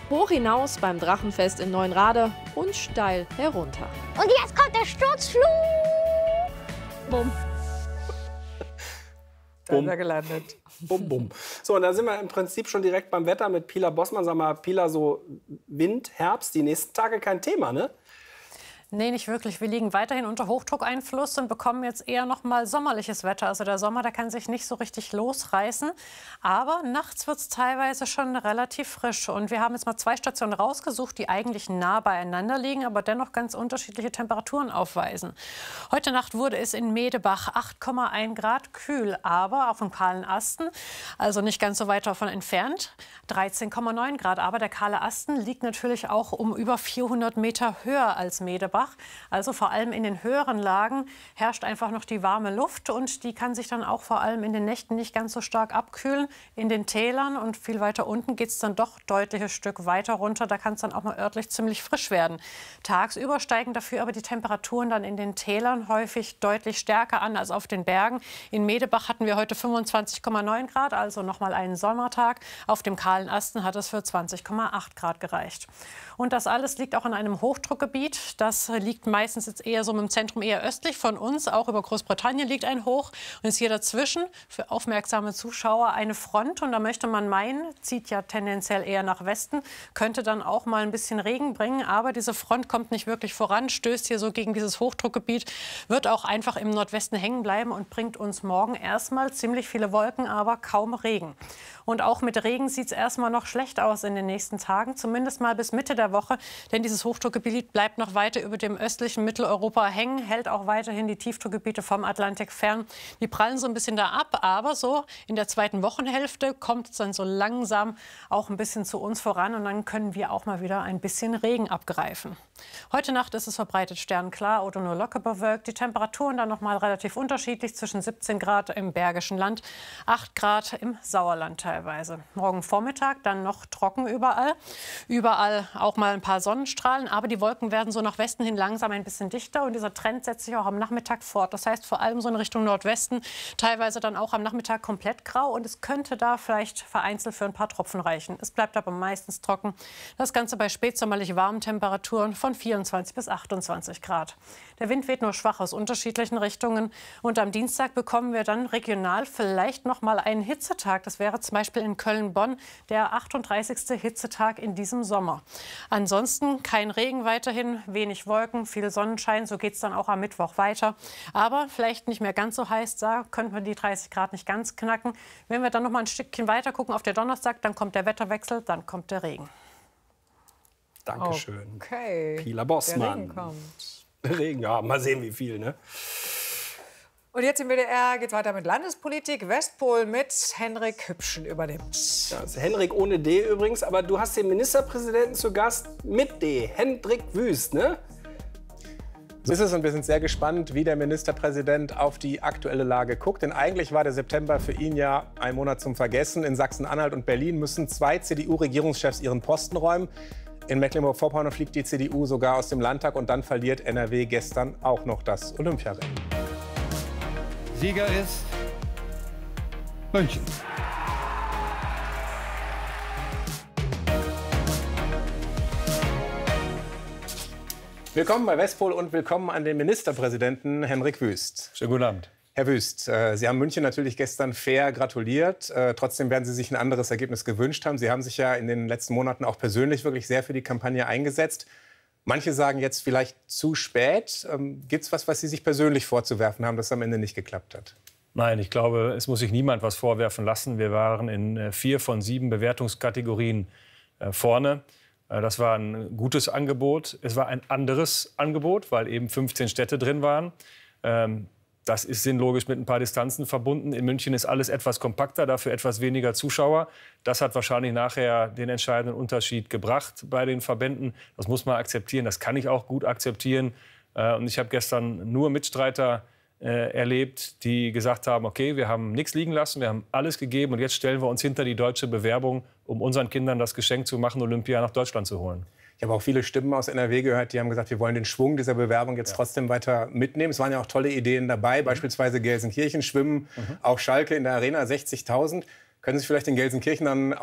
Hoch hinaus beim Drachenfest in Neuenrade und steil herunter. Und jetzt kommt der Sturzflug. Bumm. Da ist er gelandet. Bum, bum. So, und da sind wir im Prinzip schon direkt beim Wetter mit Pila Bossmann. Sag mal, Pila, so Wind, Herbst, die nächsten Tage kein Thema, ne? Nee, nicht wirklich. Wir liegen weiterhin unter Hochdruckeinfluss und bekommen jetzt eher noch mal sommerliches Wetter. Also der Sommer, der kann sich nicht so richtig losreißen. Aber nachts wird es teilweise schon relativ frisch. Und wir haben jetzt mal 2 Stationen rausgesucht, die eigentlich nah beieinander liegen, aber dennoch ganz unterschiedliche Temperaturen aufweisen. Heute Nacht wurde es in Medebach 8,1 Grad kühl, aber auf dem kahlen Asten, also nicht ganz so weit davon entfernt, 13,9 Grad. Aber der kahle Asten liegt natürlich auch um über 400 Meter höher als Medebach. Also vor allem in den höheren Lagen herrscht einfach noch die warme Luft und die kann sich dann auch vor allem in den Nächten nicht ganz so stark abkühlen. In den Tälern und viel weiter unten geht es dann doch deutliches Stück weiter runter. Da kann es dann auch mal örtlich ziemlich frisch werden. Tagsüber steigen dafür aber die Temperaturen dann in den Tälern häufig deutlich stärker an als auf den Bergen. In Medebach hatten wir heute 25,9 Grad, also noch mal einen Sommertag. Auf dem kahlen Asten hat es für 20,8 Grad gereicht. Und das alles liegt auch in einem Hochdruckgebiet. Das liegt meistens jetzt eher so im Zentrum, eher östlich von uns. Auch über Großbritannien liegt ein Hoch. Und ist hier dazwischen für aufmerksame Zuschauer eine Front. Und da möchte man meinen, zieht ja tendenziell eher nach Westen, könnte dann auch mal ein bisschen Regen bringen. Aber diese Front kommt nicht wirklich voran, stößt hier so gegen dieses Hochdruckgebiet, wird auch einfach im Nordwesten hängen bleiben und bringt uns morgen erstmal ziemlich viele Wolken, aber kaum Regen. Und auch mit Regen sieht es erstmal noch schlecht aus in den nächsten Tagen, zumindest mal bis Mitte der Woche. Denn dieses Hochdruckgebiet bleibt noch weiter über dem östlichen Mitteleuropa hängen, hält auch weiterhin die Tiefdruckgebiete vom Atlantik fern. Die prallen so ein bisschen da ab, aber so in der zweiten Wochenhälfte kommt es dann so langsam auch ein bisschen zu uns voran. Und dann können wir auch mal wieder ein bisschen Regen abgreifen. Heute Nacht ist es verbreitet sternklar oder nur locker bewölkt. Die Temperaturen dann noch mal relativ unterschiedlich, zwischen 17 Grad im Bergischen Land, 8 Grad im Sauerland teilweise. Morgen Vormittag dann noch trocken überall. Überall auch mal ein paar Sonnenstrahlen, aber die Wolken werden so nach Westen hin langsam ein bisschen dichter und dieser Trend setzt sich auch am Nachmittag fort. Das heißt vor allem so in Richtung Nordwesten, teilweise dann auch am Nachmittag komplett grau und es könnte da vielleicht vereinzelt für ein paar Tropfen reichen. Es bleibt aber meistens trocken. Das Ganze bei spätsommerlich warmen Temperaturen von 24 bis 28 Grad. Der Wind weht nur schwach aus unterschiedlichen Richtungen und am Dienstag bekommen wir dann regional vielleicht noch mal einen Hitzetag. Das wäre zum Beispiel in Köln-Bonn der 38. Hitzetag in diesem Sommer. Ansonsten kein Regen weiterhin, wenig Wolken, viel Sonnenschein. So geht es dann auch am Mittwoch weiter. Aber vielleicht nicht mehr ganz so heiß. Da könnten wir die 30 Grad nicht ganz knacken. Wenn wir dann noch mal ein Stückchen weiter gucken auf den Donnerstag, dann kommt der Wetterwechsel, dann kommt der Regen. Dankeschön. Okay. Pila Bossmann. Der Regen kommt. Regen, ja, mal sehen, wie viel, ne? Und jetzt im WDR geht es weiter mit Landespolitik. Westpol mit Henrik Hübschen übernimmt. Ja, das ist Henrik ohne D übrigens, aber du hast den Ministerpräsidenten zu Gast mit D, Hendrik Wüst, ne? So ist es und wir sind sehr gespannt, wie der Ministerpräsident auf die aktuelle Lage guckt. Denn eigentlich war der September für ihn ja ein Monat zum Vergessen. In Sachsen-Anhalt und Berlin müssen 2 CDU-Regierungschefs ihren Posten räumen. In Mecklenburg-Vorpommern fliegt die CDU sogar aus dem Landtag und dann verliert NRW gestern auch noch das Olympiarennen. Sieger ist München. Willkommen bei Westpol und willkommen an den Ministerpräsidenten Henrik Wüst. Schönen guten Abend. Herr Wüst, Sie haben München natürlich gestern fair gratuliert. Trotzdem werden Sie sich ein anderes Ergebnis gewünscht haben. Sie haben sich ja in den letzten Monaten auch persönlich wirklich sehr für die Kampagne eingesetzt. Manche sagen jetzt vielleicht zu spät. Gibt es was Sie sich persönlich vorzuwerfen haben, das am Ende nicht geklappt hat? Nein, ich glaube, es muss sich niemand was vorwerfen lassen. Wir waren in 4 von 7 Bewertungskategorien vorne. Das war ein gutes Angebot. Es war ein anderes Angebot, weil eben 15 Städte drin waren. Das ist sinnlogisch mit ein paar Distanzen verbunden. In München ist alles etwas kompakter, dafür etwas weniger Zuschauer. Das hat wahrscheinlich nachher den entscheidenden Unterschied gebracht bei den Verbänden. Das muss man akzeptieren, das kann ich auch gut akzeptieren. Und ich habe gestern nur Mitstreiter erlebt, die gesagt haben, okay, wir haben nichts liegen lassen, wir haben alles gegeben und jetzt stellen wir uns hinter die deutsche Bewerbung, um unseren Kindern das Geschenk zu machen, Olympia nach Deutschland zu holen. Ich habe auch viele Stimmen aus NRW gehört, die haben gesagt, wir wollen den Schwung dieser Bewerbung jetzt trotzdem weiter mitnehmen. Es waren ja auch tolle Ideen dabei, beispielsweise Gelsenkirchen schwimmen, auch Schalke in der Arena 60.000. Können Sie sich vielleicht in Gelsenkirchen dann